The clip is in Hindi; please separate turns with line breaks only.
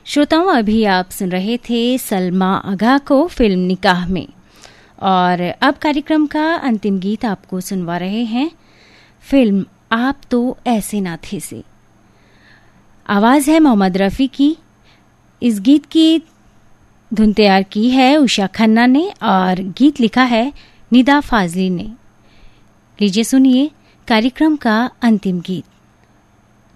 श्रोताओं, अभी आप सुन रहे थे सलमा आगा को फिल्म निकाह में, और अब कार्यक्रम का अंतिम गीत आपको सुनवा रहे हैं फिल्म आप तो ऐसे ना थे से। आवाज है मोहम्मद रफ़ी की। इस गीत की धुन तैयार की है उषा खन्ना ने और गीत लिखा है निदा फाजली ने। लीजिए सुनिए कार्यक्रम का अंतिम गीत।